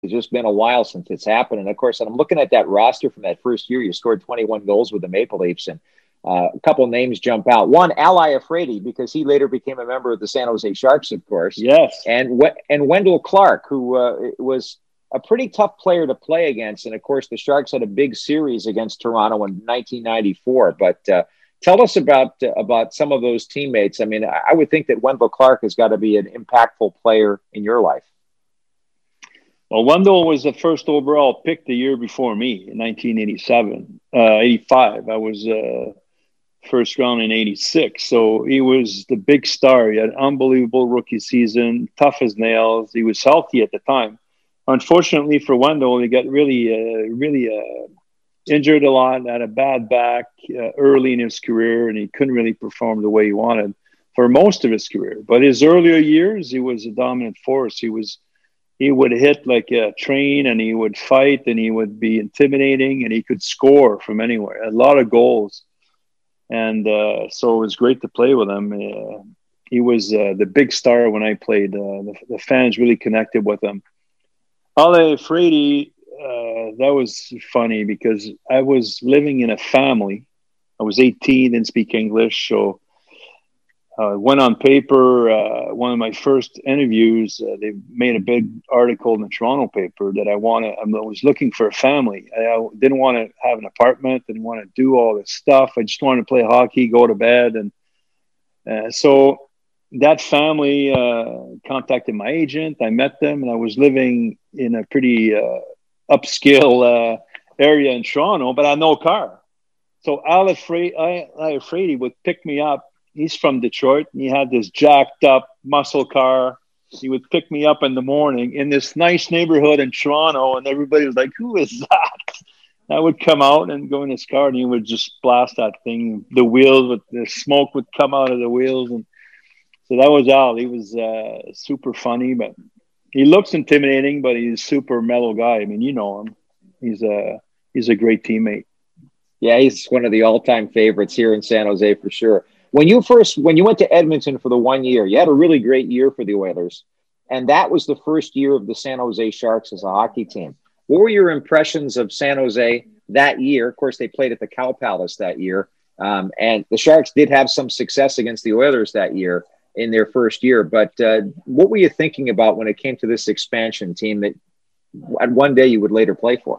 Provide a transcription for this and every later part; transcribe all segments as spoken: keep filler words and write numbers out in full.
It's just been a while since it's happened. And of course, I'm looking at that roster from that first year. You scored twenty-one goals with the Maple Leafs, and uh, a couple names jump out. One, Ally Afridi, because he later became a member of the San Jose Sharks, of course. Yes. And and Wendell Clark, who uh, was a pretty tough player to play against. And of course, the Sharks had a big series against Toronto in nineteen ninety-four. But uh, tell us about uh, about some of those teammates. I mean, I would think that Wendell Clark has got to be an impactful player in your life. Well, Wendell was the first overall pick the year before me in nineteen eighty-seven, uh, eighty-five. I was uh, first round in eighty-six. So he was the big star. He had an unbelievable rookie season, tough as nails. He was healthy at the time. Unfortunately for Wendell, he got really, uh, really uh, injured a lot, had a bad back uh, early in his career, and he couldn't really perform the way he wanted for most of his career. But his earlier years, he was a dominant force. He was He would hit like a train, and he would fight, and he would be intimidating, and he could score from anywhere. A lot of goals. And uh, so it was great to play with him. Uh, he was uh, the big star when I played. Uh, the, the fans really connected with him. Ale Frady, uh, that was funny because I was living in a family. I was eighteen, didn't speak English, so Uh, went on paper, uh, one of my first interviews, uh, they made a big article in the Toronto paper that I wanted, I was looking for a family. I, I didn't want to have an apartment, didn't want to do all this stuff. I just wanted to play hockey, go to bed. And uh, so that family uh, contacted my agent. I met them, and I was living in a pretty uh, upscale uh, area in Toronto, but I had no car. So Al Afridi would pick me up. He's from Detroit, and he had this jacked up muscle car. He would pick me up in the morning in this nice neighborhood in Toronto, and everybody was like, "Who is that?" And I would come out and go in his car, and he would just blast that thing. The wheels, with the smoke would come out of the wheels, and so that was Al. He was uh, super funny, but he looks intimidating, but he's a super mellow guy. I mean, you know him. He's a he's a great teammate. Yeah, he's one of the all-time favorites here in San Jose for sure. When you first, when you went to Edmonton for the one year, you had a really great year for the Oilers. And that was the first year of the San Jose Sharks as a hockey team. What were your impressions of San Jose that year? Of course, they played at the Cow Palace that year. Um, and the Sharks did have some success against the Oilers that year in their first year. But uh, what were you thinking about when it came to this expansion team that one day you would later play for?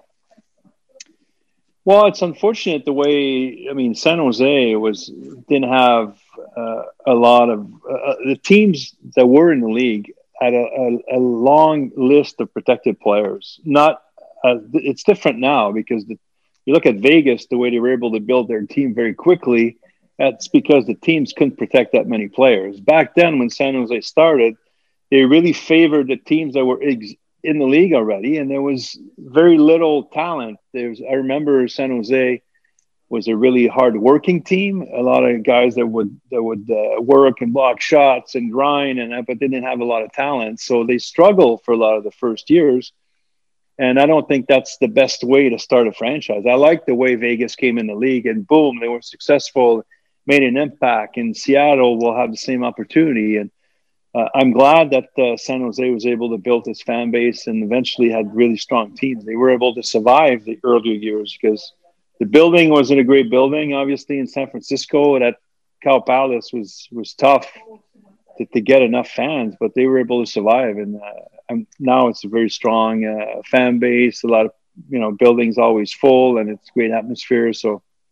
Well, it's unfortunate the way, I mean, San Jose was didn't have uh, a lot of uh, the teams that were in the league had a, a, a long list of protected players. Not uh, it's different now because the, you look at Vegas, the way they were able to build their team very quickly. That's because the teams couldn't protect that many players. Back then, when San Jose started, they really favored the teams that were ex- in the league already, and there was very little talent. There's, I remember San Jose was a really hard-working team. A lot of guys that would that would uh, work and block shots and grind, and but they didn't have a lot of talent, so they struggled for a lot of the first years. And I don't think that's the best way to start a franchise. I like the way Vegas came in the league, and boom, they were successful, made an impact. And Seattle will have the same opportunity, and Uh, I'm glad that uh, San Jose was able to build its fan base and eventually had really strong teams. They were able to survive the earlier years because the building wasn't a great building, obviously, in San Francisco. That Cow Palace was was tough to, to get enough fans, but they were able to survive. And, uh, and now it's a very strong uh, fan base. A lot of, you know, buildings always full, and it's great atmosphere. So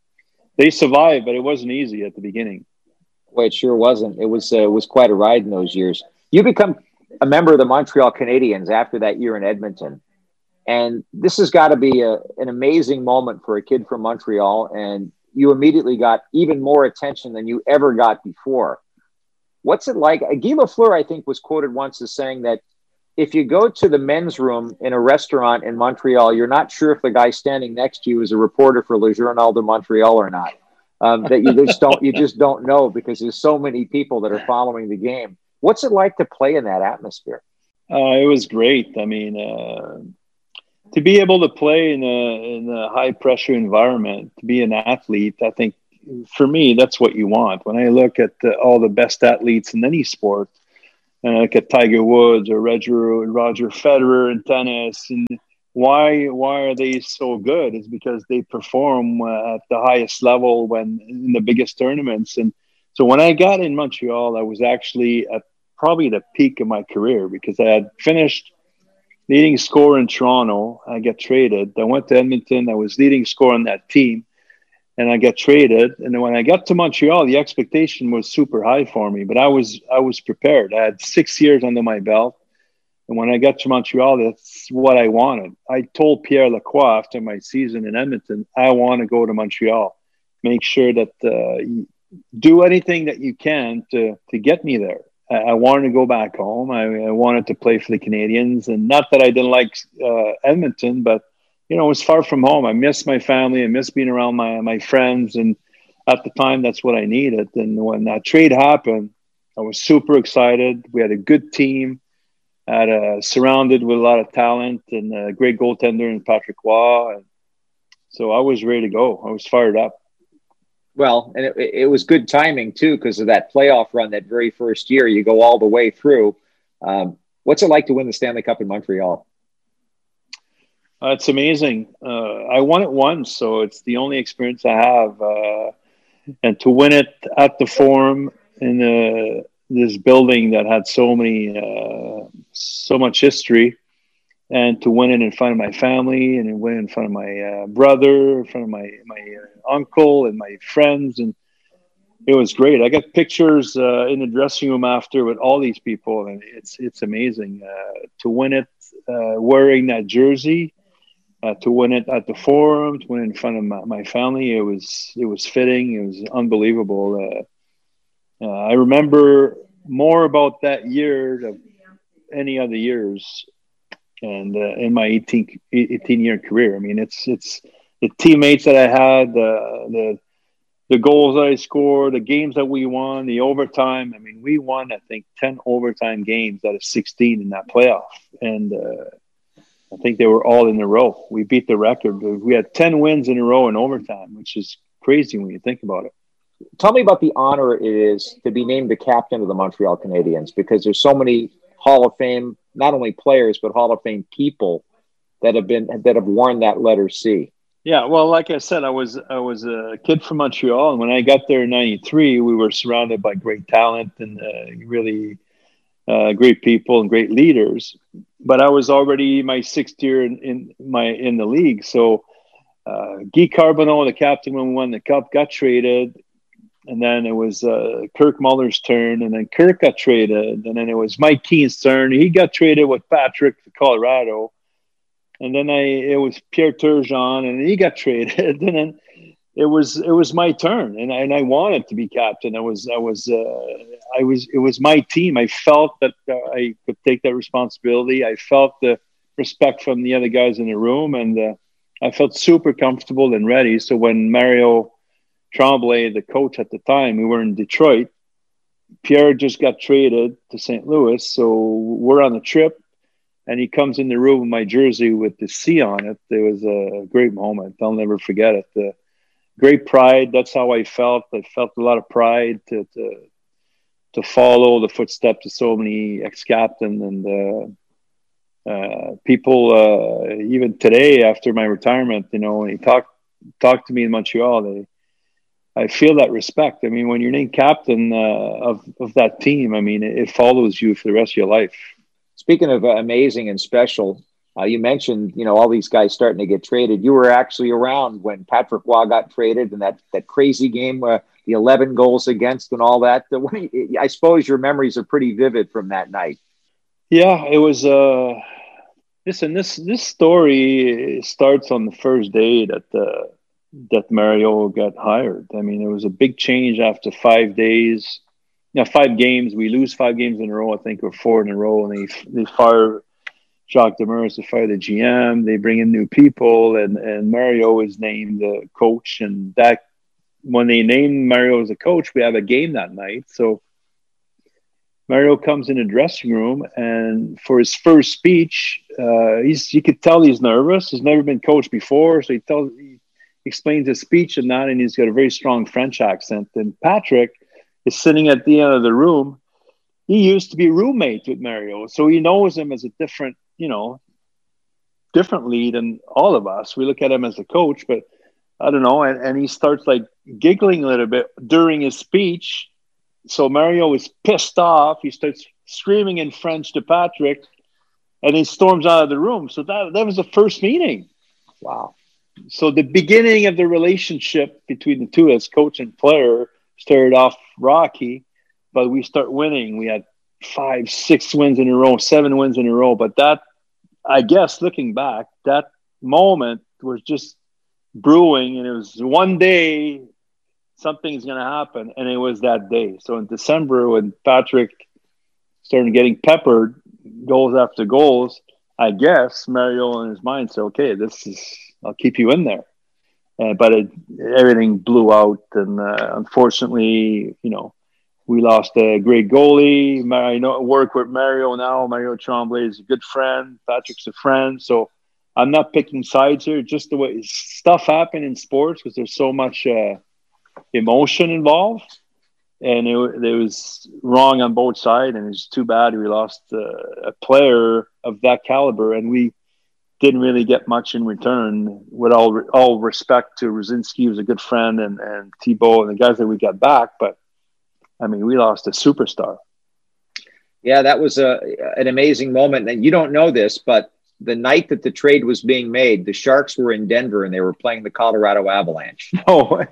they survived, but it wasn't easy at the beginning. Well, it sure wasn't. It was uh, was quite a ride in those years. You become a member of the Montreal Canadiens after that year in Edmonton. And this has got to be a, an amazing moment for a kid from Montreal. And you immediately got even more attention than you ever got before. What's it like? Guy Lafleur, I think, was quoted once as saying that if you go to the men's room in a restaurant in Montreal, you're not sure if the guy standing next to you is a reporter for Le Journal de Montreal or not. Um, that you just don't you just don't know because there's so many people that are following the game. What's it like to play in that atmosphere? Uh, it was great. I mean, uh, to be able to play in a in a high pressure environment, to be an athlete, I think for me that's what you want. When I look at the, all the best athletes in any sport, and I look at Tiger Woods or Roger Roger Federer in tennis, and why why are they so good? It's because they perform uh, at the highest level when in the biggest tournaments. And so when I got in Montreal, I was actually at probably the peak of my career, because I had finished leading scorer in Toronto. I got traded. I went to Edmonton. I was leading scorer on that team, and I got traded. And then when I got to Montreal, the expectation was super high for me, but I was I was prepared. I had six years under my belt. And when I got to Montreal, that's what I wanted. I told Pierre Lacroix after my season in Edmonton, I want to go to Montreal. Make sure that uh, you do anything that you can to, to get me there. I, I wanted to go back home. I, I wanted to play for the Canadiens. And not that I didn't like uh, Edmonton, but, you know, it was far from home. I missed my family. I missed being around my, my friends. And at the time, that's what I needed. And when that trade happened, I was super excited. We had a good team. Had, uh, surrounded with a lot of talent and a great goaltender in Patrick Roy. And so I was ready to go. I was fired up. Well, and it, it was good timing, too, because of that playoff run that very first year. You go all the way through. Um, what's it like to win the Stanley Cup in Montreal? Uh, it's amazing. Uh, I won it once, so it's the only experience I have. Uh, and to win it at the Forum in the this building that had so many, uh, so much history, and to win it in front of my family and win in front of my uh, brother, in front of my, my uh, uncle and my friends. And it was great. I got pictures uh, in the dressing room after with all these people, and it's, it's amazing uh, to win it uh, wearing that jersey, uh, to win it at the Forum, to win it in front of my, my family. It was, it was fitting. It was unbelievable. Uh, Uh, I remember more about that year than any other years, and uh, in my eighteen, eighteen year career. I mean, it's it's the teammates that I had, uh, the the goals that I scored, the games that we won, the overtime. I mean, we won, I think, ten overtime games out of sixteen in that playoff, and uh, I think they were all in a row. We beat the record. We had ten wins in a row in overtime, which is crazy when you think about it. Tell me about the honor it is to be named the captain of the Montreal Canadiens, because there's so many Hall of Fame, not only players, but Hall of Fame people that have been that have worn that letter C. Yeah, well, like I said, I was I was a kid from Montreal, and when I got there in ninety-three, we were surrounded by great talent and uh, really uh, great people and great leaders. But I was already my sixth year in, in my in the league, so uh, Guy Carbonneau, the captain when we won the cup, got traded. And then it was uh, Kirk Muller's turn, and then Kirk got traded. And then it was Mike Keen's turn. He got traded with Patrick to Colorado. And then I it was Pierre Turgeon, and he got traded. And then it was it was my turn, and I, and I wanted to be captain. I was I was uh, I was it was my team. I felt that uh, I could take that responsibility. I felt the respect from the other guys in the room, and uh, I felt super comfortable and ready. So when Mario Tremblay, the coach at the time, we were in Detroit. Pierre just got traded to Saint Louis, so we're on the trip, and he comes in the room with my jersey with the C on it. It was a great moment. I'll never forget it. The great pride. That's how I felt. I felt a lot of pride to to, to follow the footsteps of so many ex-captains and uh, uh, people. Uh, even today, after my retirement, you know, when he talked talked to me in Montreal, they. I feel that respect. I mean, when you're named captain uh, of, of that team, I mean, it, it follows you for the rest of your life. Speaking of uh, amazing and special, uh, you mentioned, you know, all these guys starting to get traded. You were actually around when Patrick Roy got traded and that, that crazy game, uh, the eleven goals against and all that. I suppose your memories are pretty vivid from that night. Yeah, it was. Uh, listen, this this story starts on the first day that uh, that Mario got hired. I mean, it was a big change after five days. Now, five games. We lose five games in a row, I think, or four in a row, and they they fire Jacques Demers, they fire the G M. They bring in new people, and and Mario is named the coach. And that when they named Mario as a coach, we have a game that night. So Mario comes in the dressing room, and for his first speech, uh, he's you could tell he's nervous. He's never been coached before, so he tells he explains his speech and that, and he's got a very strong French accent. And Patrick is sitting at the end of the room. he used to be roommate with Mario, so he knows him as a different, you know, differently than all of us. We look at him as a coach, but I don't know. And, and he starts like giggling a little bit during his speech. So Mario is pissed off. He starts screaming in French to Patrick, and he storms out of the room. So that, that was the first meeting. Wow. So the beginning of the relationship between the two as coach and player started off rocky, but we start winning. We had five, six wins in a row, seven wins in a row. But that, I guess, looking back, that moment was just brewing, and it was one day something's going to happen, and it was that day. So in December, when Patrick started getting peppered goals after goals, I guess Mario in his mind said, okay, this is, I'll keep you in there. Uh, but it, everything blew out, and uh, unfortunately, you know, we lost a great goalie. I know work with Mario now. Mario Tremblay is a good friend. Patrick's a friend. So I'm not picking sides here. Just the way stuff happen in sports, because there's so much uh, emotion involved, and it, it was wrong on both sides. And it's too bad we lost uh, a player of that caliber, and we didn't really get much in return. With all all respect to Rosinski, who was a good friend, and and Thibault and the guys that we got back, but I mean, we lost a superstar. Yeah, that was a an amazing moment. And you don't know this, but the night that the trade was being made, the Sharks were in Denver and they were playing the Colorado Avalanche. Oh,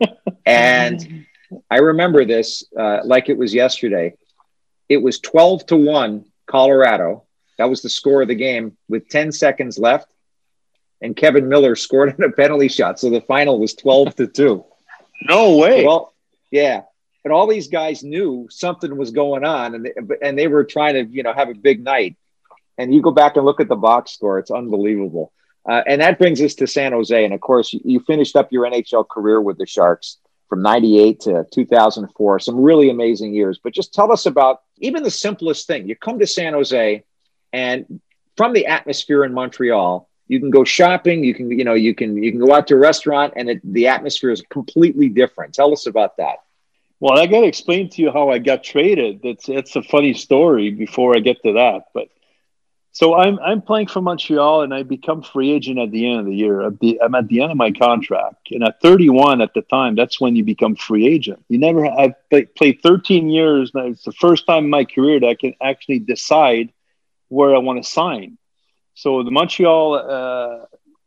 and I remember this uh, like it was yesterday. It was twelve to one Colorado. That was the score of the game with ten seconds left. And Kevin Miller scored on a penalty shot. So the final was twelve to two. No way. Well, yeah. And all these guys knew something was going on, and they, and they were trying to, you know, have a big night. And you go back and look at the box score; it's unbelievable. Uh, and that brings us to San Jose. And of course, you, you finished up your N H L career with the Sharks from ninety-eight to two thousand four. Some really amazing years. But just tell us about even the simplest thing. You come to San Jose, and from the atmosphere in Montreal, you can go shopping. You can, you know, you can you can go out to a restaurant, and it, the atmosphere is completely different. Tell us about that. Well, I got to explain to you how I got traded. It's it's a funny story before I get to that. But so I'm I'm playing for Montreal, and I become free agent at the end of the year. I'm at the end of my contract, and at thirty-one at the time, that's when you become free agent. You never I've played thirteen years. Now it's the first time in my career that I can actually decide where I want to sign. So the Montreal, uh,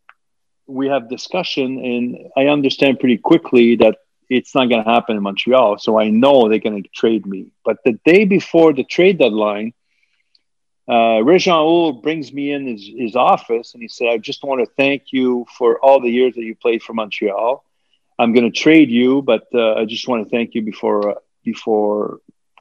we have discussion, and I understand pretty quickly that it's not going to happen in Montreal. So I know they're going to trade me. But the day before the trade deadline, uh, Réjean Houle brings me in his, his office, and he said, I just want to thank you for all the years that you played for Montreal. I'm going to trade you, but uh, I just want to thank you before uh, before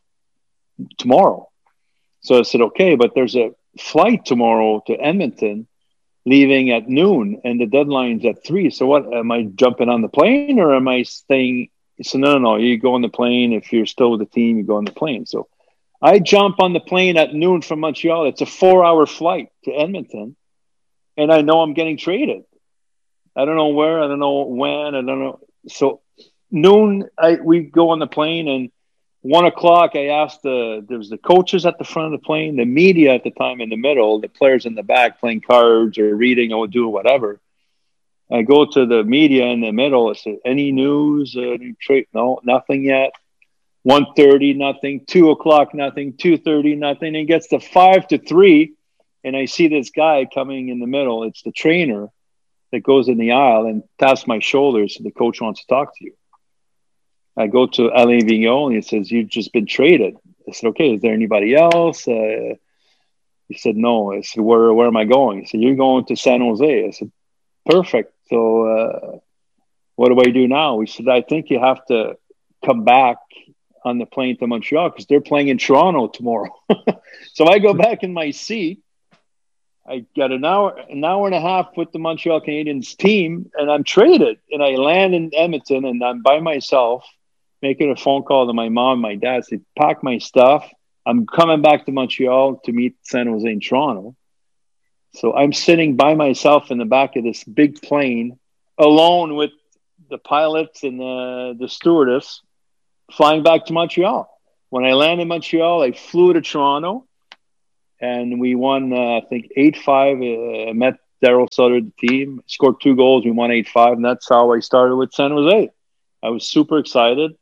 tomorrow. So I said, okay, but there's a flight tomorrow to Edmonton leaving at noon, and the deadline's at three. So what, am I jumping on the plane, or am I staying? He said, no, no, no, you go on the plane. If you're still with the team, you go on the plane. So I jump on the plane at noon from Montreal. It's a four hour flight to Edmonton. And I know I'm getting traded. I don't know where, I don't know when, I don't know. So noon, I, we go on the plane, and one o'clock, I asked the, there was the coaches at the front of the plane, the media at the time in the middle, the players in the back playing cards or reading or doing whatever. I go to the media in the middle. I said, any news? Uh, any trade? No, nothing yet. one thirty, nothing. two o'clock, nothing. two thirty, nothing. And it gets to five to three, and I see this guy coming in the middle. It's the trainer that goes in the aisle and taps my shoulder. So the coach wants to talk to you. I go to Alain Vigneault, and he says, you've just been traded. I said, okay, is there anybody else? Uh, he said, no. I said, where, where am I going? He said, you're going to San Jose. I said, perfect. So uh, what do I do now? He said, I think you have to come back on the plane to Montreal because they're playing in Toronto tomorrow. So I go back in my seat. I got an hour, an hour and a half with the Montreal Canadiens team, and I'm traded. And I land in Edmonton, and I'm by myself, making a phone call to my mom, my dad, said, pack my stuff. I'm coming back to Montreal to meet San Jose in Toronto. So I'm sitting by myself in the back of this big plane, alone with the pilots and the, the stewardess, flying back to Montreal. when I landed in Montreal, I flew to Toronto, and we won, uh, I think, eight five. Uh, I met Daryl Sutter, the team, scored two goals. We won eight five, and that's how I started with San Jose. I was super excited.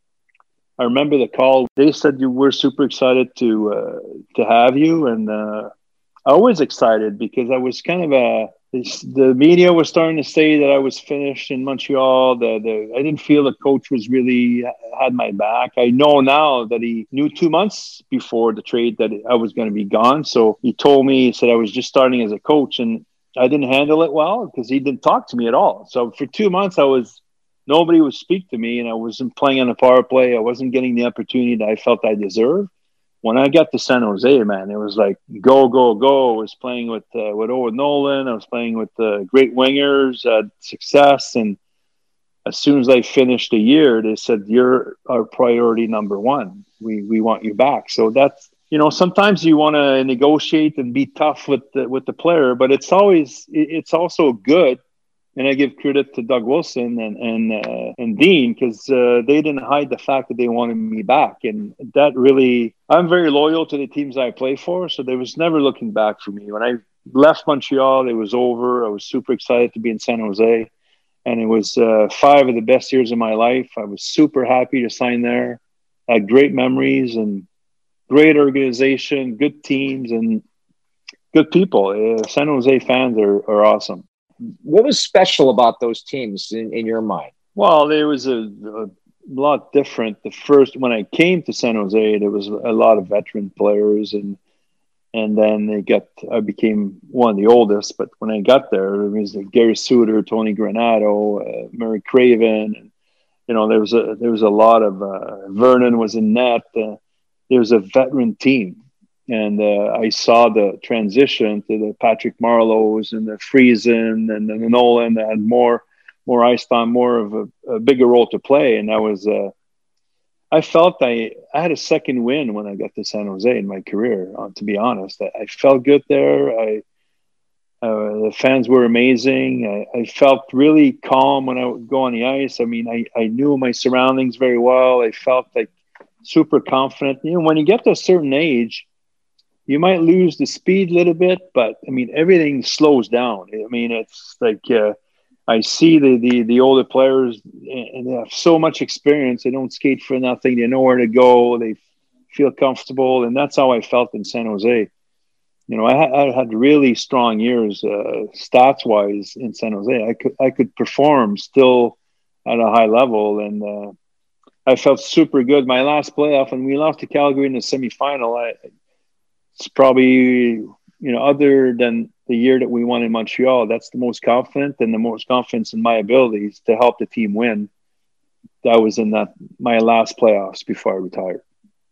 I remember the call. They said you were super excited to uh, to have you, and uh, I was excited because I was kind of a the media was starting to say that I was finished in Montreal. The, the I didn't feel the coach was really had my back. I know now that he knew two months before the trade that I was going to be gone. So he told me, he said I was just starting as a coach, and I didn't handle it well because he didn't talk to me at all. So for two months, I was nobody would speak to me, and I wasn't playing on the power play. I wasn't getting the opportunity that I felt I deserved. When I got to San Jose, man, it was like go, go, go. I was playing with uh, with Owen Nolan. I was playing with uh, great wingers, had success. And as soon as I finished the year, they said, you're our priority number one. We we want you back. So that's, you know, sometimes you want to negotiate and be tough with the, with the player, but it's always, it's also good. And I give credit to Doug Wilson and and uh, and Dean because uh, they didn't hide the fact that they wanted me back, and that really, I'm very loyal to the teams I play for, so there was never looking back for me. When I left Montreal, it was over. I was super excited to be in San Jose, and it was uh, five of the best years of my life. I was super happy to sign there. I had great memories and great organization, good teams, and good people. Uh, San Jose fans are, are awesome. What was special about those teams in, in your mind? Well, there was a, a lot different. The first, when I came to San Jose, there was a lot of veteran players, and and then they got, I became one of the oldest. But when I got there, there was Gary Suter, Tony Granato, uh, Murray Craven, and you know there was a there was a lot of uh, Vernon was in net. Uh, there was a veteran team. And uh, I saw the transition to the Patrick Marleaus and the Friesen and the Nolan that had more, more ice time, more of a, a bigger role to play. And I was, uh, I felt I, I had a second win when I got to San Jose in my career. Uh, to be honest, I, I felt good there. I, uh, the fans were amazing. I, I felt really calm when I would go on the ice. I mean, I, I knew my surroundings very well. I felt like super confident. You know, when you get to a certain age, you might lose the speed a little bit, but I mean, everything slows down. I mean, it's like uh, I see the, the the older players, and they have so much experience. They don't skate for nothing. They know where to go. They feel comfortable, and that's how I felt in San Jose. You know, I, ha- I had really strong years, uh, stats wise, in San Jose. I could I could perform still at a high level, and uh, I felt super good. My last playoff, and we lost to Calgary in the semifinal. I It's probably, you know, other than the year that we won in Montreal, that's the most confident and the most confidence in my abilities to help the team win. That was in that my last playoffs before I retired.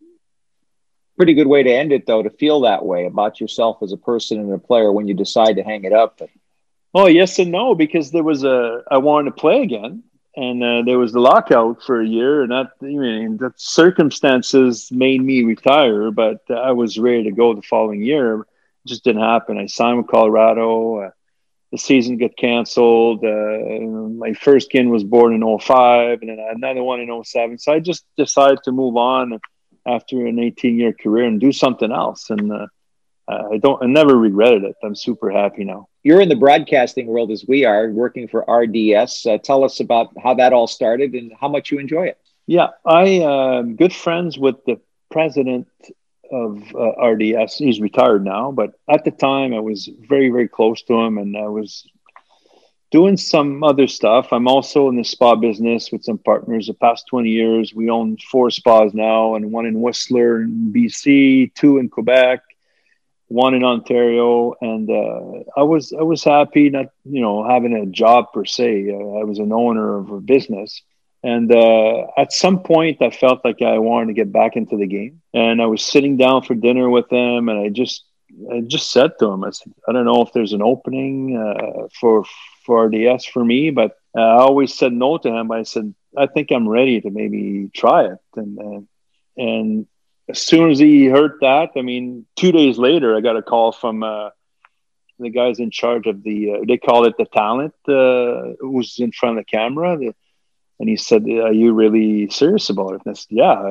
Pretty good way to end it, though, to feel that way about yourself as a person and a player when you decide to hang it up. Oh, yes and no, because there was a, I wanted to play again. And uh, there was the lockout for a year, and that, I mean, the circumstances made me retire, but I was ready to go the following year. It just didn't happen. I signed with Colorado. Uh, the season got canceled. Uh, my first kid was born in oh five, and then another one in oh seven. So I just decided to move on after an eighteen-year career and do something else. And uh, I don't, I never regretted it. I'm super happy now. You're in the broadcasting world as we are, working for R D S. Uh, tell us about how that all started and how much you enjoy it. Yeah, I am good friends with the president of uh, R D S. He's retired now, but at the time I was very, very close to him, and I was doing some other stuff. I'm also in the spa business with some partners. The past twenty years, we own four spas now, and one in Whistler in B C, two in Quebec, one in Ontario, and uh, I was I was happy not you know having a job per se. Uh, I was an owner of a business, and uh, at some point I felt like I wanted to get back into the game. And I was sitting down for dinner with them, and I just I just said to him, I said, I don't know if there's an opening uh, for for R D S for me, but uh, I always said no to him. I said I think I'm ready to maybe try it, and uh, and. As soon as he heard that, I mean, two days later, I got a call from uh, the guys in charge of the, uh, they call it the talent, uh, who's in front of the camera. The, and he said, are you really serious about it? And I said, yeah,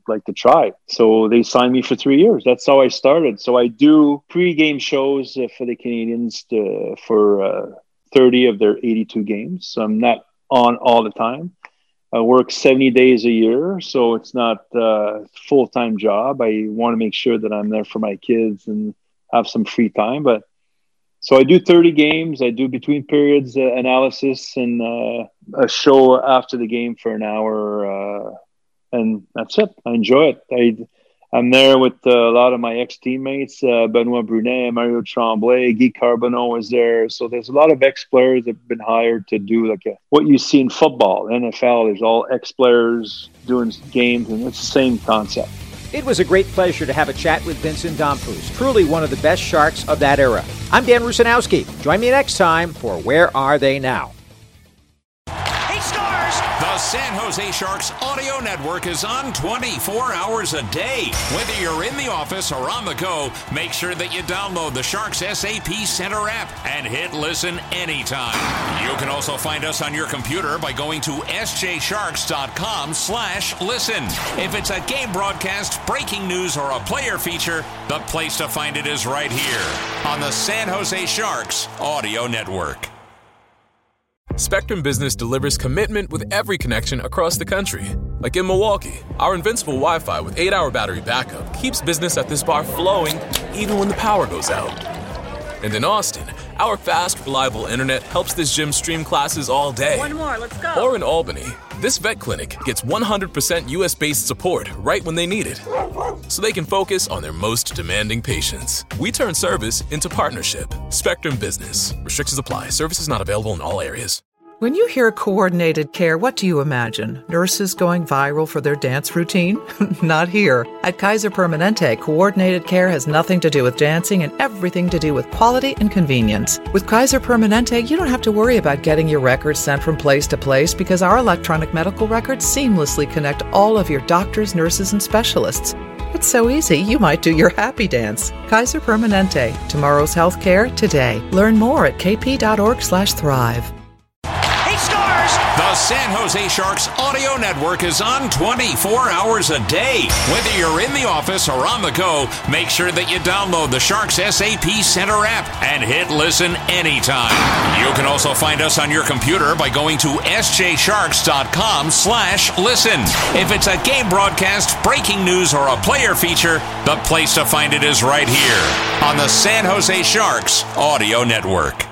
like to try. So they signed me for three years. That's how I started. So I do pre-game shows uh, for the Canadians to, for uh, thirty of their eighty-two games. So I'm not on all the time. I work seventy days a year, so it's not a full-time job. I want to make sure that I'm there for my kids and have some free time. But so I do thirty games. I do between periods uh, analysis and uh, a show after the game for an hour. Uh, and that's it. I enjoy it. I, I'm there with uh, a lot of my ex-teammates, uh, Benoit Brunet, Mario Tremblay, Guy Carbonneau is there. So there's a lot of ex-players that have been hired to do like a, what you see in football, N F L. There's all ex-players doing games, and it's the same concept. It was a great pleasure to have a chat with Vincent Damphousse, truly one of the best Sharks of that era. I'm Dan Rusanowski. Join me next time for Where Are They Now? He scores! The San Jose Sharks audio network is on twenty-four hours a day. Whether you're in the office or on the go, make sure that you download the Sharks S A P Center app and hit listen anytime. You can also find us on your computer by going to s j sharks dot com slash listen. If it's a game broadcast, breaking news, or a player feature, the place to find it is right here on the San Jose Sharks audio network. Spectrum Business delivers commitment with every connection across the country. Like in Milwaukee, our invincible Wi-Fi with eight hour battery backup keeps business at this bar flowing even when the power goes out. And in Austin, our fast, reliable internet helps this gym stream classes all day. One more, let's go. Or in Albany, this vet clinic gets one hundred percent U S-based support right when they need it, so they can focus on their most demanding patients. We turn service into partnership. Spectrum Business. Restrictions apply. Services not available in all areas. When you hear coordinated care, what do you imagine? Nurses going viral for their dance routine? Not here. At Kaiser Permanente, coordinated care has nothing to do with dancing and everything to do with quality and convenience. With Kaiser Permanente, you don't have to worry about getting your records sent from place to place because our electronic medical records seamlessly connect all of your doctors, nurses, and specialists. It's so easy, you might do your happy dance. Kaiser Permanente. Tomorrow's healthcare today. Learn more at k p dot org slash thrive. The San Jose Sharks audio network is on twenty-four hours a day. Whether you're in the office or on the go, make sure that you download the Sharks S A P Center app and hit listen anytime. You can also find us on your computer by going to s j sharks dot com slash listen. If it's a game broadcast, breaking news, or a player feature, the place to find it is right here on the San Jose Sharks audio network.